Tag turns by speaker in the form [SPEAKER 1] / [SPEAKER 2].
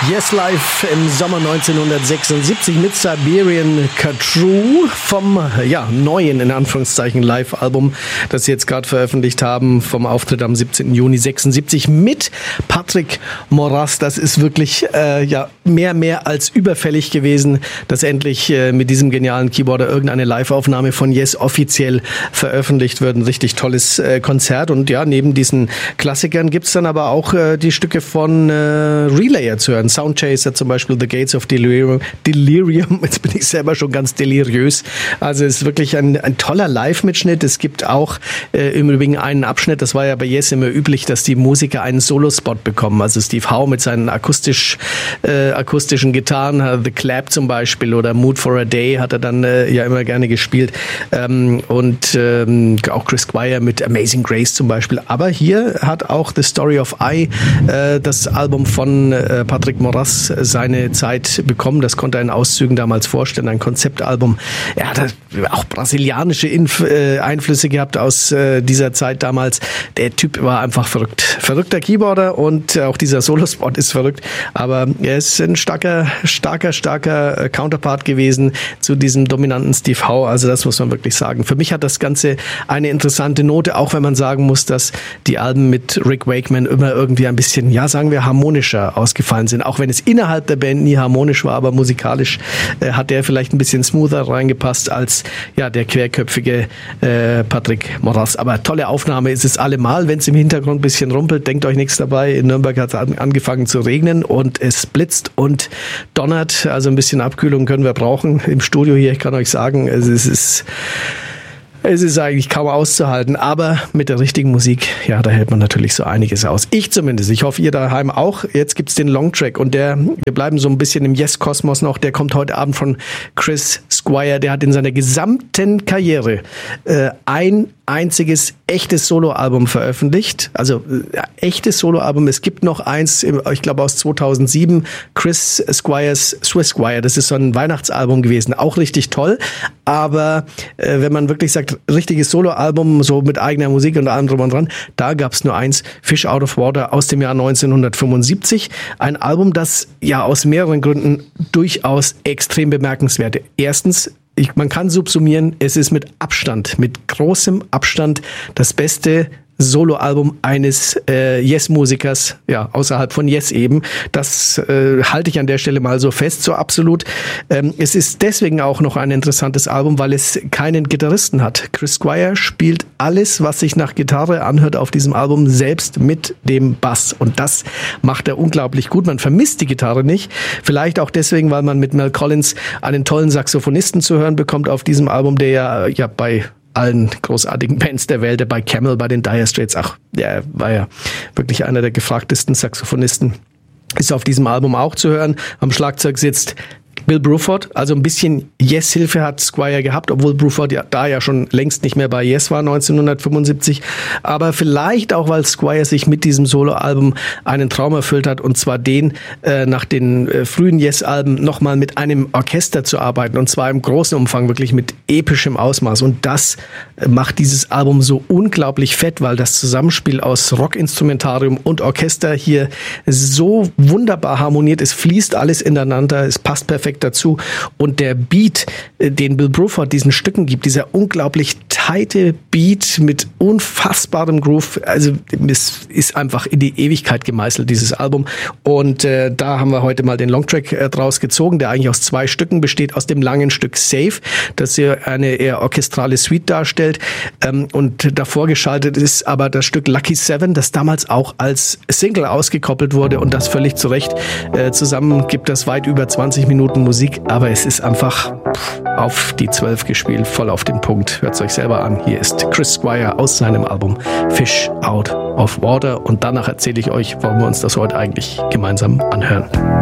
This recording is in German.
[SPEAKER 1] Yes Live im Sommer 1976 mit Siberian Khatru vom neuen, in Anführungszeichen, Live-Album, das sie jetzt gerade veröffentlicht haben, vom Auftritt am 17. Juni 76 mit Patrick Moraz. Das ist wirklich mehr als überfällig gewesen, dass endlich mit diesem genialen Keyboarder irgendeine Live-Aufnahme von Yes offiziell veröffentlicht wird. Ein richtig tolles Konzert. Und ja, neben diesen Klassikern gibt's dann aber auch die Stücke von Relayer zu hören. Soundchaser zum Beispiel, The Gates of Delirium. Jetzt bin ich selber schon ganz deliriös. Also es ist wirklich ein toller Live-Mitschnitt. Es gibt auch im Übrigen einen Abschnitt, das war ja bei Yes immer üblich, dass die Musiker einen Solo-Spot bekommen. Also Steve Howe mit seinen akustischen Gitarren, The Clap zum Beispiel oder Mood for a Day hat er dann immer gerne gespielt. Und auch Chris Squire mit Amazing Grace zum Beispiel. Aber hier hat auch The Story of I, das Album von Patrick Moraz, seine Zeit bekommen. Das konnte er in Auszügen damals vorstellen. Ein Konzeptalbum. Er hat auch brasilianische Einflüsse gehabt aus dieser Zeit damals. Der Typ war einfach verrückt. Verrückter Keyboarder und auch dieser Solo-Spot ist verrückt. Aber er ist ein starker Counterpart gewesen zu diesem dominanten Steve Howe. Also das muss man wirklich sagen. Für mich hat das Ganze eine interessante Note, auch wenn man sagen muss, dass die Alben mit Rick Wakeman immer irgendwie ein bisschen, sagen wir, harmonischer ausgefallen sind. Auch wenn es innerhalb der Band nie harmonisch war, aber musikalisch hat der vielleicht ein bisschen smoother reingepasst als der querköpfige Patrick Moraz. Aber tolle Aufnahme ist es allemal, wenn es im Hintergrund ein bisschen rumpelt. Denkt euch nichts dabei. In Nürnberg hat es angefangen zu regnen und es blitzt und donnert. Also ein bisschen Abkühlung können wir brauchen im Studio hier. Ich kann euch sagen, es ist eigentlich kaum auszuhalten, aber mit der richtigen Musik, da hält man natürlich so einiges aus. Ich zumindest. Ich hoffe, ihr daheim auch. Jetzt gibt's den Longtrack und wir bleiben so ein bisschen im Yes-Kosmos noch. Der kommt heute Abend von Chris Squire. Der hat in seiner gesamten Karriere ein einziges echtes Soloalbum veröffentlicht. Also echtes Soloalbum. Es gibt noch eins, ich glaube aus 2007, Chris Squires Swiss Squire. Das ist so ein Weihnachtsalbum gewesen. Auch richtig toll. Aber wenn man wirklich sagt, richtiges Soloalbum, so mit eigener Musik und allem drum und dran, da gab's nur eins, Fish Out of Water aus dem Jahr 1975. Ein Album, das aus mehreren Gründen durchaus extrem bemerkenswert ist. Erstens, man kann subsumieren, es ist mit großem Abstand das beste Soloalbum eines Yes-Musikers, außerhalb von Yes eben. Das halte ich an der Stelle mal so fest, so absolut. Es ist deswegen auch noch ein interessantes Album, weil es keinen Gitarristen hat. Chris Squire spielt alles, was sich nach Gitarre anhört auf diesem Album, selbst mit dem Bass. Und das macht er unglaublich gut. Man vermisst die Gitarre nicht. Vielleicht auch deswegen, weil man mit Mel Collins einen tollen Saxophonisten zu hören bekommt auf diesem Album, der ja bei allen großartigen Bands der Welt, bei Camel, bei den Dire Straits, der war ja wirklich einer der gefragtesten Saxophonisten, ist auf diesem Album auch zu hören. Am Schlagzeug sitzt Bill Bruford, also ein bisschen Yes-Hilfe hat Squire gehabt, obwohl Bruford da schon längst nicht mehr bei Yes war, 1975. Aber vielleicht auch, weil Squire sich mit diesem Soloalbum einen Traum erfüllt hat, und zwar den, nach den frühen Yes-Alben nochmal mit einem Orchester zu arbeiten, und zwar im großen Umfang, wirklich mit epischem Ausmaß. Und das macht dieses Album so unglaublich fett, weil das Zusammenspiel aus Rockinstrumentarium und Orchester hier so wunderbar harmoniert. Es fließt alles ineinander, es passt perfekt dazu. Und der Beat, den Bill Bruford diesen Stücken gibt, dieser unglaublich tighte Beat mit unfassbarem Groove, also es ist einfach in die Ewigkeit gemeißelt, dieses Album. Und da haben wir heute mal den Longtrack draus gezogen, der eigentlich aus 2 Stücken besteht, aus dem langen Stück Safe, das hier eine eher orchestrale Suite darstellt. Und davor geschaltet ist aber das Stück Lucky Seven, das damals auch als Single ausgekoppelt wurde, und das völlig zu Recht. Zusammen gibt das weit über 20 Minuten Musik, aber es ist einfach auf die 12 gespielt, voll auf den Punkt. Hört's euch selber an. Hier ist Chris Squire aus seinem Album Fish Out of Water, und danach erzähle ich euch, warum wir uns das heute eigentlich gemeinsam anhören.